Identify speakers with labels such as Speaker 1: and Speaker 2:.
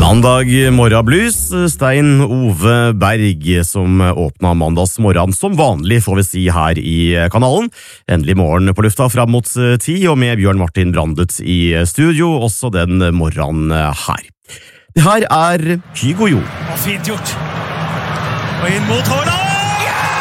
Speaker 1: Mandag morgenblues, Stein Ove Berg som åpna mandagsmorgen som vanlig, får vi si her i kanalen. Endelig morgen på lufta fram mot 10, og med Bjørn Martin Brandet i studio, også den morgenen her. Det her Kygo Jo.
Speaker 2: Fint gjort. Og inn mot Haaland!